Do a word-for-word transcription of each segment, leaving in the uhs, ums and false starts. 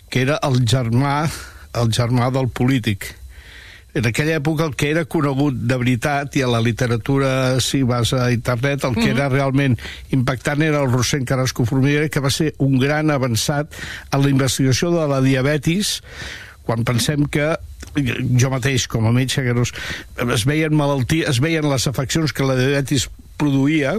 que era el germà, el germà del polític. En aquella època el que era conegut de veritat, i a la literatura, si vas a internet, el que mm-hmm. era realment impactant era el Rossend Carrasco Formiguera, que va ser un gran avançat en la investigació de la diabetis, quan pensem que jo mateix, com a metge, que no es, es veien malalties, es veien les afeccions que la diabetis produïa,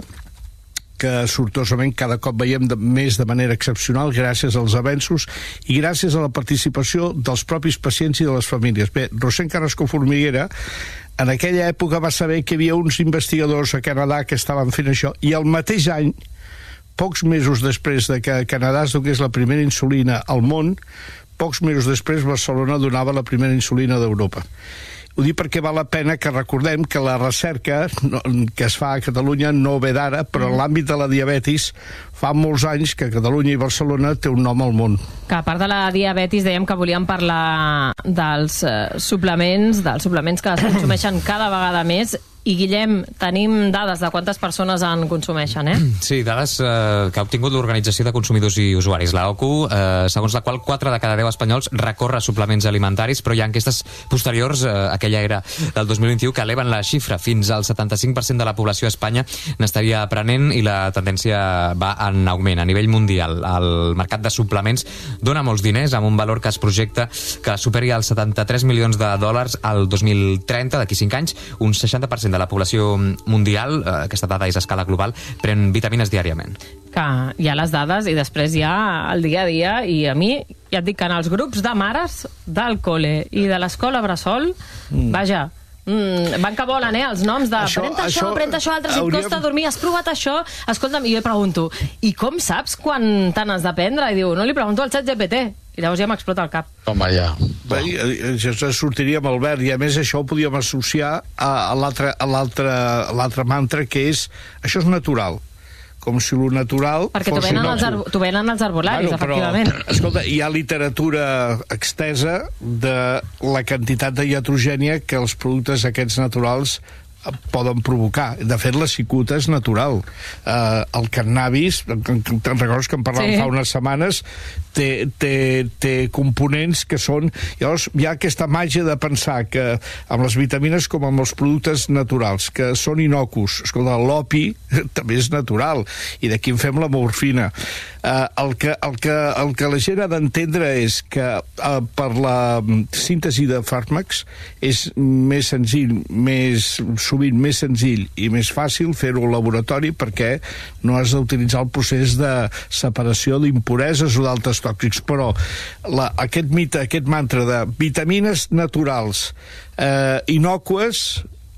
que sortosament cada cop veiem de, més de manera excepcional gràcies als avenços i gràcies a la participació dels propis pacients i de les famílies. Bé, Rossend Carrasco Formiguera en aquella època va saber que hi havia uns investigadors a Canadà que estaven fent això, i el mateix any, pocs mesos després de que Canadà es donés la primera insulina al món, pocs mesos després Barcelona donava la primera insulina d'Europa. Ho dic perquè val la pena que recordem que la recerca que es fa a Catalunya no ve d'ara, però en l'àmbit de la diabetis fa molts anys que Catalunya i Barcelona té un nom al món. Que a part de la diabetis dèiem que volíem parlar dels eh, suplements, dels suplements que es consumeixen cada vegada més. I, Guillem, tenim dades de quantes persones en consumeixen, eh? Sí, dades eh, que ha obtingut l'Organització de Consumidors i Usuaris, la O C U, eh, segons la qual quatre de cada deu espanyols recorre a suplements alimentaris, però hi ha enquestes posteriors, eh, aquella era del dos mil vint-i-u, que eleven la xifra fins al setanta-cinc per cent de la població a Espanya n'estaria prenent, i la tendència va en augment. A nivell mundial, el mercat de suplements dona molts diners, amb un valor que es projecta que superi els setanta-tres milions de dòlars al dos mil trenta, d'aquí cinc anys, un seixanta per cent de la població mundial, eh, aquesta dada és a escala global, pren vitamines diàriament. Que hi ha les dades i després hi ha el dia a dia, i a mi ja et dic que en els grups de mares del col·le i de l'escola bressol, mm. vaja, Mm, van que volen, eh, els noms de això, pren això, això, pren això, altres hauríem... et costa dormir, has provat això? Escolta'm, i jo pregunto, i com saps quan te n'has de prendre? I diu, no li pregunto al xat G P T. I llavors ja m'explota el cap. Home, ja. Bé, això sortiria amb Albert, i a més això ho podíem associar a l'altre mantra, que és, això és natural, com si lo natural perquè t'ho venen, els venen els arbolaris, bueno, efectivament. Però, escolta, hi ha literatura extesa de la quantitat de iatrogènia que els productes aquests naturals poden provocar. De fet, la cicuta és natural. Uh, el cannabis, te'n recordes que en parlàvem sí. fa unes setmanes, té, té, té components que són... Llavors, hi ha aquesta màgia de pensar que amb les vitamines com amb els productes naturals, que són inocus. Escolta, l'opi també és natural, i d'aquí en fem la morfina. Uh, el, que, el, que, el que la gent ha d'entendre és que uh, per la síntesi de fàrmacs és més senzill, més sovint més senzill i més fàcil fer-ho al laboratori, perquè no has d'utilitzar el procés de separació d'impureses o d'altres tòxics. Però la, aquest mite, aquest mantra de vitamines naturals eh, innocues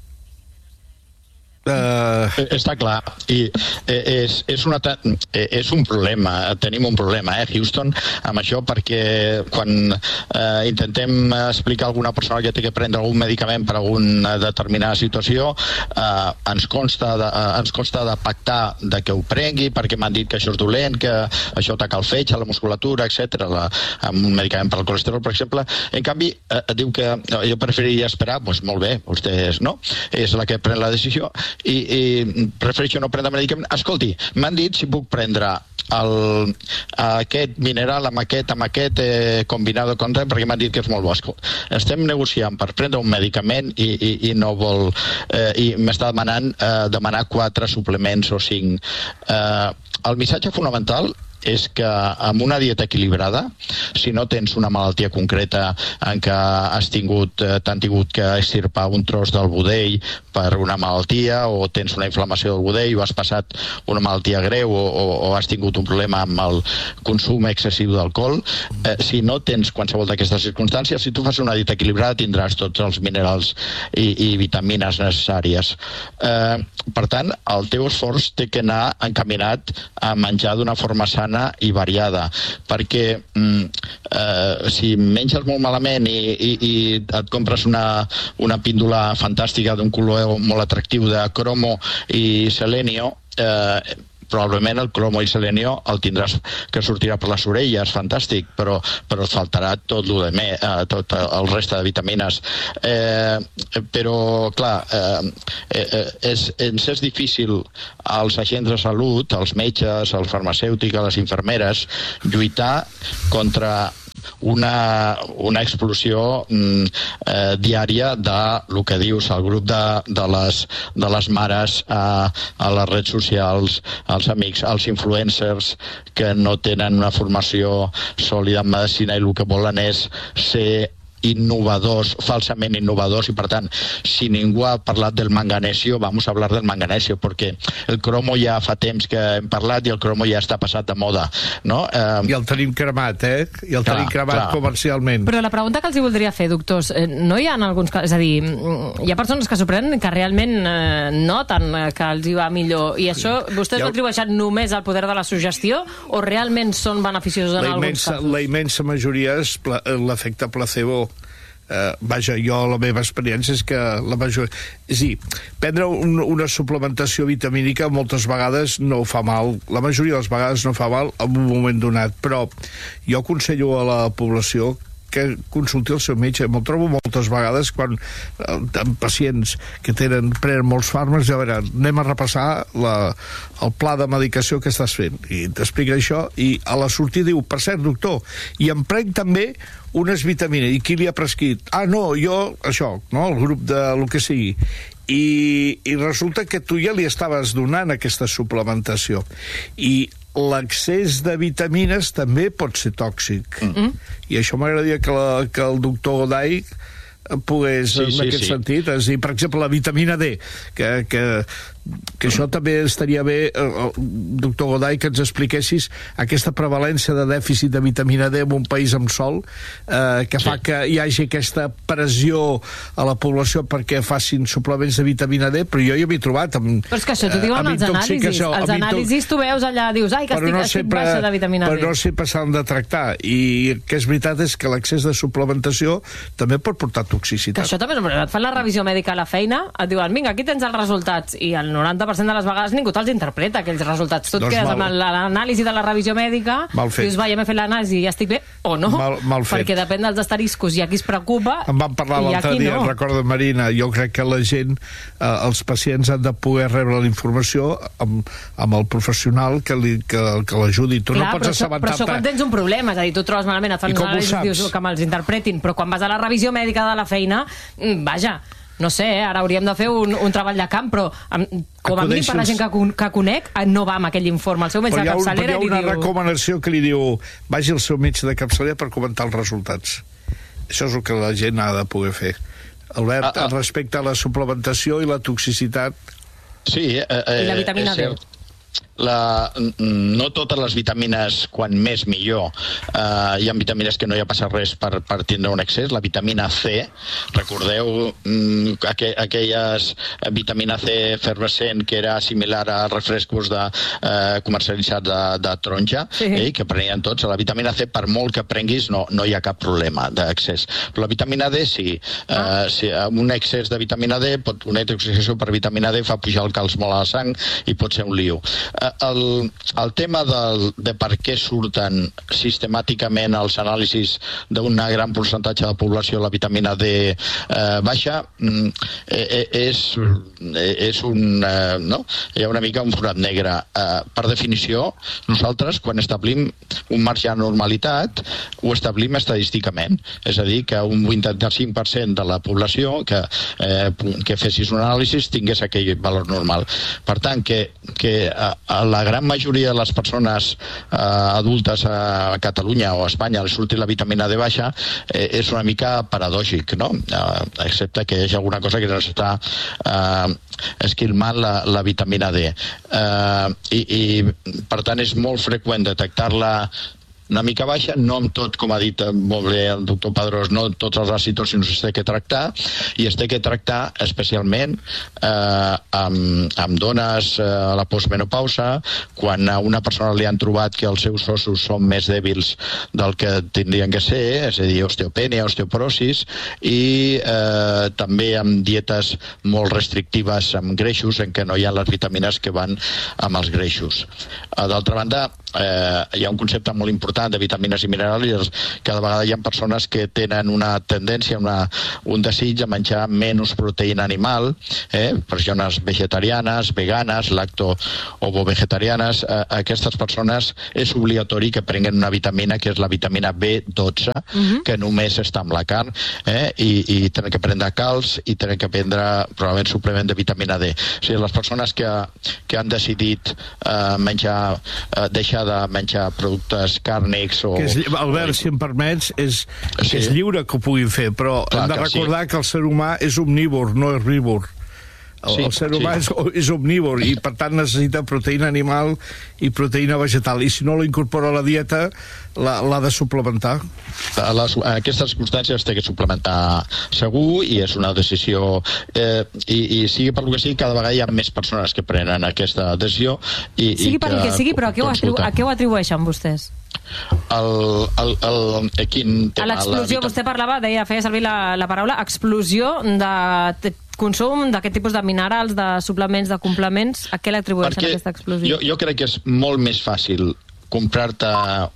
Uh... està clar, i és, és, una, és un problema, tenim un problema, eh, Houston, amb això, perquè quan eh, intentem explicar a alguna persona que té que prendre algun medicament per a alguna determinada situació, eh, ens, consta de, eh, ens consta de pactar de que ho prengui, perquè m'han dit que això és dolent, que això ataca el fetge, la musculatura, etcètera, amb un medicament per al colesterol, per exemple. En canvi, eh, diu que jo preferiria esperar, doncs molt bé, vostès no, és la que pren la decisió, i, i prefereixo no prendre medicament. Escolti, m'han dit si puc prendre el, aquest mineral amb aquest, amb aquest eh, combinado contra, perquè m'han dit que és molt bo. Estem negociant per prendre un medicament i, i, i no vol eh, i m'està demanant eh, demanar quatre suplements o cinc. Eh, el missatge fonamental és que amb una dieta equilibrada, si no tens una malaltia concreta en què has tingut, t'han tingut que extirpar un tros del budell per una malaltia, o tens una inflamació del budell, o has passat una malaltia greu, o, o, o has tingut un problema amb el consum excessiu d'alcohol, eh, si no tens qualsevol d'aquestes circumstàncies, si tu fas una dieta equilibrada tindràs tots els minerals i, i vitamines necessàries. Eh, per tant, el teu esforç té que anar encaminat a menjar d'una forma sana i variada, perquè mm, eh, si menges molt malament i, i, i et compres una, una píndola fantàstica d'un color molt atractiu de cromo i selenio, eh, probablement el cromo i selenio el tindràs que sortirà per les orelles, fantàstic, però, però et faltarà tot, lo de me, eh, tot el reste de vitamines. Eh, però, clar, eh, eh, és, ens és difícil als agents de salut, als metges, als farmacèutics, a les infermeres, lluitar contra una, una explosió mm, eh, diària de el que dius, el grup de, de, les, de les mares a, a les redes socials, als amics, als influencers que no tenen una formació sòlida en medicina i el que volen és ser innovadors, falsament innovadors, i per tant, si ningú ha parlat del manganesio, vamos a hablar del manganesio, perquè el cromo ja fa temps que hem parlat i el cromo ja està passat de moda, no? Eh... I el tenim cremat, eh? I el tenim cremat clar. comercialment. Però la pregunta que els hi voldria fer, doctors, eh, no hi ha en alguns casos, és a dir, hi ha persones que s'ho prenen que realment eh, noten que els hi va millor, i això vostès ho atribueixen només al poder de la suggestió o realment són beneficiosos en la alguns immensa, casos? La immensa majoria és l'efecte placebo. Uh, vaja, jo la meva experiència és que la majoria... És a dir, prendre un, una suplementació vitamínica moltes vegades no fa mal, la majoria de les vegades no fa mal en un moment donat, però jo aconsello a la població que consulti el seu metge. Me'l trobo moltes vegades quan eh, amb pacients que tenen, prenen molts fàrmacs, a veure, anem a repassar la, el pla de medicació que estàs fent, i t'explica això, i a la sortida diu, per cert, doctor, i em prenc també unes vitamines, i qui li ha prescrit? Ah, no, jo, això, no? El grup de lo que sigui. I, i resulta que tu ja li estaves donant aquesta suplementació. I l'excés de vitamines també pot ser tòxic. Mm. I això m'agradaria que, la, que el doctor Goday pogués, sí, en sí, aquest sí. sentit, és a dir, per exemple, la vitamina D, que, que, que això també estaria bé, eh, doctor Goday, que ens expliquessis aquesta prevalència de dèficit de vitamina D en un país amb sol, eh, que sí. fa que hi hagi aquesta pressió a la població perquè facin suplements de vitamina D, però jo hi havia trobat amb, però és que això t'ho diuen els anàlisis, els anàlisis tu veus allà, dius, ai, que estic, no estic sempre, baixa de vitamina D. Però no sempre s'han de tractar, i que és veritat és que l'accés de suplementació també pot portar toxicitat. Que això també és un problema. Et fan la revisió mèdica a la feina, et diuen, vinga, aquí tens els resultats, i el noranta per cent de les vegades ningú te'ls interpreta, aquells resultats. Tu et doncs quedes mal, amb l'anàlisi de la revisió mèdica, dius, va, ja m'he fet l'anàlisi i ja estic bé, o no, mal, mal perquè depèn dels asteriscos, i aquí es preocupa, em van parlar l'altre dia, no. Recordo, Marina, jo crec que la gent, eh, els pacients han de poder rebre la informació amb, amb el professional que, li, que, que l'ajudi. Tu clar, no pots assabentar-te. Però això quan tens un problema, és a dir, tu et trobes malament, et fan una anàlisi, dius que me'ls interpretin, però quan vas a la revisió mèdica de la feina, vaja, no sé, eh, ara hauríem de fer un, un treball de camp, però com a mínim per la gent que, que conec no va amb aquell informe, el seu metge de capçalera hi ha una diu... recomanació que li diu, vagi al seu metge de capçalera per comentar els resultats. Això és el que la gent ha de poder fer. Albert, ah, ah. respecte a la suplementació i la toxicitat... Sí, eh, eh, i la vitamina D. La, no totes les vitamines, quan més millor. Uh, hi ha vitamines que no hi ha passat res per, per tindre un excés. La vitamina C, recordeu um, aqu aquelles vitamina C efervescent que era similar a refrescos de, uh, comercialitzats de, de taronja, sí. eh, que prenien tots. La vitamina C, per molt que prenguis, no, no hi ha cap problema d'excés. Però la vitamina D, sí. Uh, ah. si, un excés de vitamina D, pot, una intoxicació per vitamina D fa pujar el calç molt a la sang i pot ser un lío. El, el tema del, de per què surten sistemàticament els anàlisis d'un gran percentatge de la població la vitamina D eh, baixa eh, és, és un... Eh, no? Hi ha una mica un forat negre. Eh, per definició, nosaltres, quan establim un marge de normalitat, ho establim estadísticament. És a dir, que un vuitanta-cinc per cent de la població que, eh, que fessis un anàlisi tingués aquell valor normal. Per tant, que, que a la gran majoria de les persones eh, adultes a Catalunya o a Espanya li surti la vitamina D baixa eh, és una mica paradògic, no? Eh, excepte que hi hagi alguna cosa que ens està eh, esquilmant la, la vitamina D. Eh, i, I, per tant, és molt freqüent detectar-la una mica baixa, no amb tot, com ha dit molt bé el doctor Padrós, no tots els acetòcins es té que tractar, i es té que tractar especialment eh, amb, amb dones eh, a la postmenopausa, quan a una persona li han trobat que els seus ossos són més dèbils del que tindrien que ser, és a dir, osteopènia, osteoporosis, i eh, també amb dietes molt restrictives amb greixos, en què no hi ha les vitamines que van amb els greixos. D'altra banda, eh, hi ha un concepte molt important important de vitamines i minerals, i cada vegada hi ha persones que tenen una tendència, una, un desig de menjar menys proteïna animal, eh? persones vegetarianes, veganes, lacto-ovo-vegetarianes. Eh, aquestes persones és obligatori que prenguen una vitamina que és la vitamina B dotze, uh-huh. que només està amb la carn, eh? I, i tenen que prendre calç i tenen que prendre probablement suplement de vitamina D. O sigui, les persones que, que han decidit eh, menjar, eh, deixar de menjar productes càrnics o... Que és, Albert, si em permets, és, sí. que és lliure que ho puguin fer, però Clar, hem de recordar que, sí. que el ser humà és omnívor, no herbívor. El, sí, el ser humà sí. és, és omnívor i, per tant, necessita proteïna animal i proteïna vegetal. I si no la incorpora a la dieta, l'ha de suplementar. A les, en aquestes circumstàncies té que suplementar segur i és una decisió... Eh, i, I sigui per lo que sigui, cada vegada hi ha més persones que prenen aquesta decisió. I, sigui i per el que sigui, però a què, ho atribu a què ho atribueixen vostès? El, el, el, el, quin tema? A l'explosió, vostè parlava, deia, feia servir la, la paraula explosió de consum d'aquest tipus de minerals, de suplements, de complements. A què l'atribueixen aquesta explosió? Jo, jo crec que és molt més fàcil comprar-te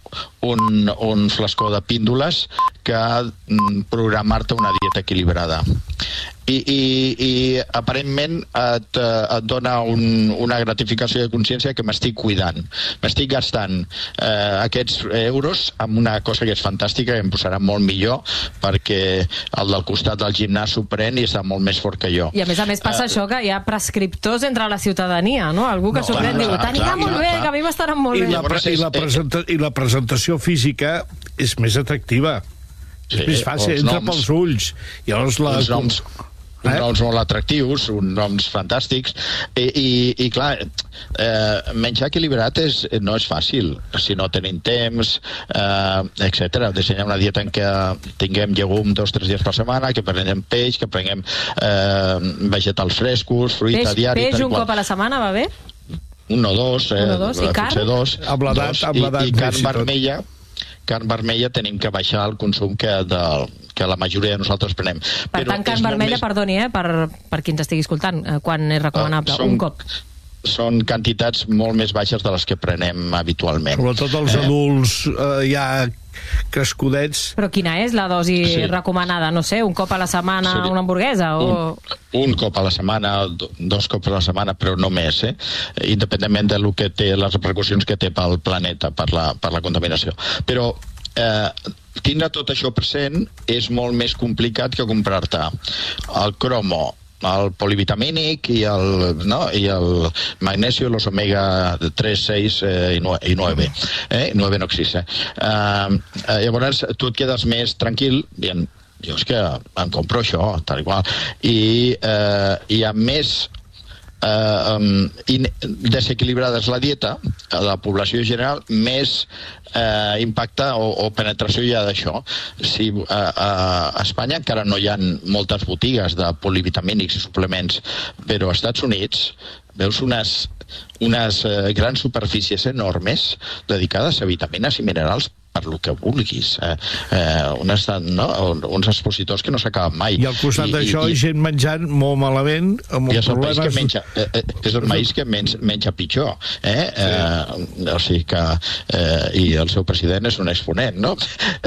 un, un flascó de píndoles que programar-te una dieta equilibrada. I, i, i aparentment et, et dona un, una gratificació de consciència que m'estic cuidant. M'estic gastant eh, aquests euros amb una cosa que és fantàstica, que em posarà molt millor, perquè el del costat del gimnàs s'ho pren i està molt més fort que jo. I a més a més passa uh, això, que hi ha prescriptors entre la ciutadania, no? Algú que no, s'ho pren diu, t'anirà molt bé, que a mi m'estarà molt bé. I la, i, la presenta, I la presentació física és més atractiva. Sí, és més fàcil, entra noms, pels ulls. I llavors la... Els noms... uns eh? noms molt atractius, uns noms fantàstics, i, i, i clar, eh, menjar equilibrat és, no és fàcil, si no tenim temps, eh, etcètera. Dissenyar una dieta en què tinguem llegum dos o tres dies per setmana, que prenguem peix, que prenguem eh, vegetals frescos, fruita peix, diari... Peix un cop a la setmana va bé? Un o dos, eh, un o dos. I carn? Dos, amb l'edat, amb l'edat. I, i carn vermella, carn vermella tenim que baixar el consum que, de, que la majoria de nosaltres prenem. Per Però tant, carn vermella, més... perdoni, eh, per, per qui ens estigui escoltant, quan és recomanable? Uh, som, un cop. Són quantitats molt més baixes de les que prenem habitualment. Sobretot els eh? adults eh, ja crescudets. Però quina és la dosi sí. recomanada? No sé, un cop a la setmana Seria una hamburguesa? O... Un, un cop a la setmana, dos cops a la setmana, però no més, eh? Independentment de lo que té, les repercussions que té pel planeta, per la, per la contaminació. Però eh, tindre tot això present és molt més complicat que comprar-te el cromo, el polivitamínic i el, no? I el magnesio, los omega tres, seis eh, i nueve. Eh? nueve no existe. Eh, eh, llavors tu et quedes més tranquil dient, jo és que em compro això, tal i qual. I, eh, i a més eh, um, desequilibrada és la dieta, a la població general, més eh, impacte o, o penetració hi ha d'això. Si eh, a Espanya encara no hi ha moltes botigues de polivitamínics i suplements, però als Estats Units veus unes, unes eh, grans superfícies enormes dedicades a vitamines i minerals per lo que vulguis. Eh, eh, unes, no? uns expositors que no s'acaben mai. I al costat d'això, gent menjant molt malament, amb I és el problemes... país que menja, eh, és el país que menja, menja pitjor. Eh? Sí. Eh, o sigui que... Eh, I el seu president és un exponent, no?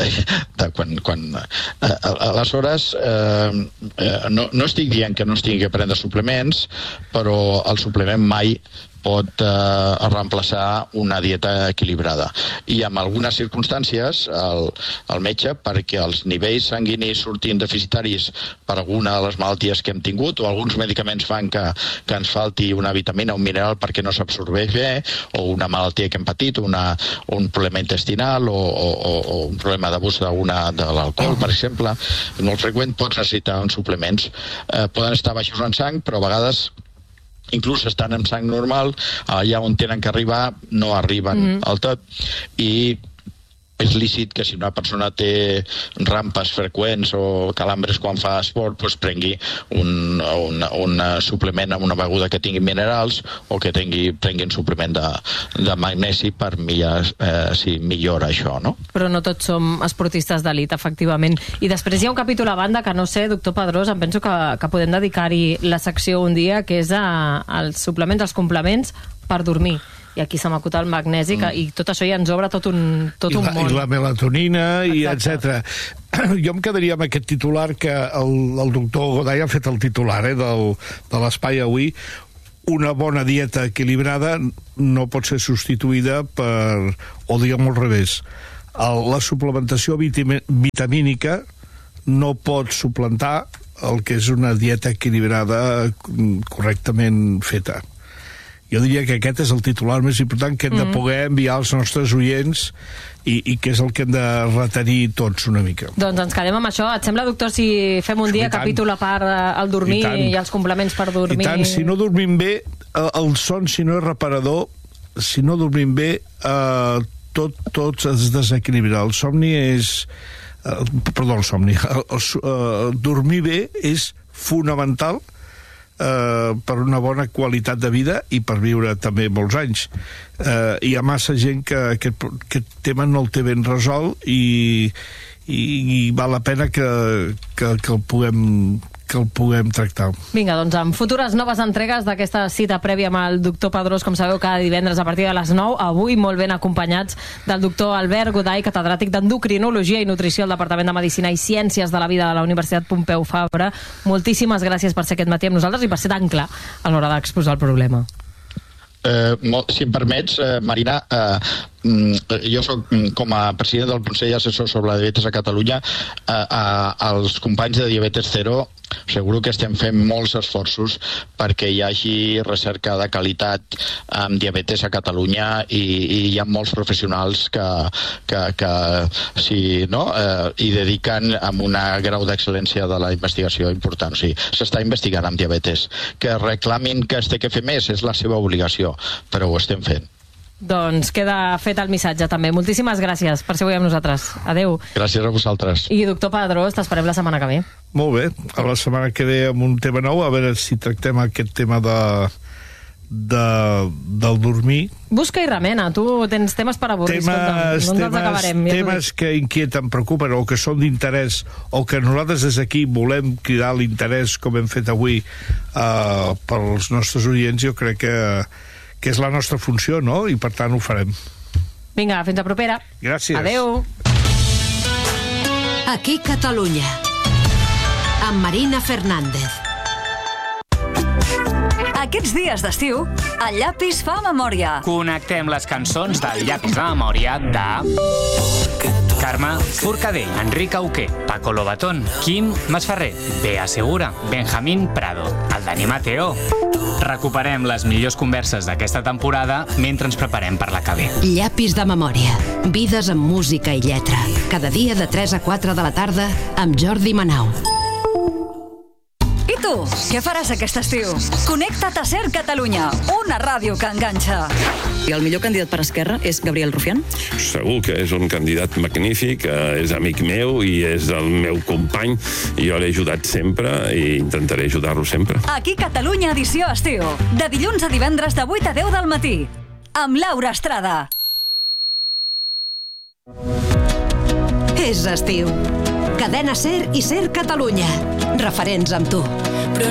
De quan, quan, eh, aleshores, eh, eh, no, no estic dient que no es tingui que prendre suplements, però el suplement mai pot eh, reemplaçar una dieta equilibrada. I en algunes circumstàncies el, el metge, perquè els nivells sanguinis surtin deficitaris per alguna de les malalties que hem tingut, o alguns medicaments fan que, que ens falti una vitamina o un mineral perquè no s'absorbeix bé, o una malaltia que hem patit, una, un problema intestinal, o, o, o un problema d'abús de l'alcohol, per exemple, molt freqüent, pots necessitar uns suplements. Eh, poden estar baixos en sang, però a vegades inclús estan en sang normal, allà on tenen que arribar no arriben mm. al tot, i és lícit que si una persona té rampes freqüents o calambres quan fa esport, doncs prengui un, un, un suplement amb una beguda que tingui minerals o que tingui, prengui un suplement de, de magnesi per millar, eh, si millora això, no? Però no tots som esportistes d'elit, efectivament. I després hi ha un capítol a banda que no sé, doctor Pedrós, em penso que, que podem dedicar-hi la secció un dia, que és a, als suplements, als complements per dormir. i aquí se m'acuta el magnesi, que, i tot això ja ens obre tot un, tot I, un la, món. I la melatonina, i Exacte. etcètera. Jo em quedaria amb aquest titular que el, el doctor Goday ha fet el titular eh, del, de l'Espai avui. Una bona dieta equilibrada no pot ser substituïda per, o diguem al revés, el, la suplementació vitami, vitamínica no pot suplantar el que és una dieta equilibrada correctament feta. Jo diria que aquest és el titular més important que hem mm. de poder enviar als nostres oients i, i que és el que hem de retenir tots una mica. Doncs ens quedem amb això. Et sembla, doctor, si fem un dia capítol a part al dormir i, i els complements per dormir? I tant, si no dormim bé, el son, si no és reparador, si no dormim bé, eh, tot, tot es desequilibra. El somni és... Uh, perdó, el somni. El, el, uh, dormir bé és fonamental uh, per una bona qualitat de vida i per viure també molts anys. Uh, hi ha massa gent que aquest, aquest tema no el té ben resolt i, i, i val la pena que, que, que el puguem que el puguem tractar. Vinga, doncs amb futures noves entregues d'aquesta cita prèvia amb el doctor Padrós, com sabeu, cada divendres a partir de les nou, avui molt ben acompanyats del doctor Albert Goday, catedràtic d'Endocrinologia i Nutrició al Departament de Medicina i Ciències de la Vida de la Universitat Pompeu Fabra. Moltíssimes gràcies per ser aquest matí amb nosaltres i per ser tan clar a l'hora d'exposar el problema. Eh, si em permets, eh, Marina, eh, jo soc com a president del Consell Assessor sobre la Diabetes a Catalunya, eh, eh, els companys de Diabetes Zero seguro que estem fent molts esforços perquè hi hagi recerca de qualitat amb diabetes a Catalunya i, i hi ha molts professionals que, que, que si, no, eh, hi dediquen amb un grau d'excel·lència de la investigació important. O sigui, s'està investigant amb diabetes. Que reclamin que es té que fer més és la seva obligació, però ho estem fent. Doncs queda fet el missatge també. Moltíssimes gràcies per ser avui amb nosaltres. Adeu. Gràcies a vosaltres. I doctor Padrós, t'esperem la setmana que ve. Molt bé, a la setmana que ve amb un tema nou, a veure si tractem aquest tema de, de, del dormir. Busca i remena, tu tens temes per avorrir, temes, no ens temes, acabarem. Ja temes que inquieten, preocupen o que són d'interès o que nosaltres des d'aquí volem cridar l'interès com hem fet avui uh, pels nostres oients, jo crec que que és la nostra funció, no? I per tant ho farem. Vinga, fins a propera. Gràcies. Adeu. Aquí Catalunya, amb Marina Fernández. Aquests dies d'estiu, el llapis fa memòria. Connectem les cançons del llapis de memòria de Carme Forcadell, Enric Auqué, Paco Lobatón, Quim Masferrer, Bea Segura, Benjamín Prado, el Dani Mateo. Recuperem les millors converses d'aquesta temporada mentre ens preparem per la que ve. Llapis de memòria. Vides amb música i lletra. Cada dia de tres a quatre de la tarda amb Jordi Manau. I tu, què faràs aquest estiu? Connecta't a Ser Catalunya, una ràdio que enganxa. I el millor candidat per Esquerra és Gabriel Rufián? Segur que és un candidat magnífic, és amic meu i és el meu company. Jo l'he ajudat sempre i intentaré ajudar-lo sempre. Aquí Catalunya edició estiu. De dilluns a divendres de vuit a deu del matí. Amb Laura Estrada. És estiu. Cadena Ser i Ser Catalunya. Referents amb tu.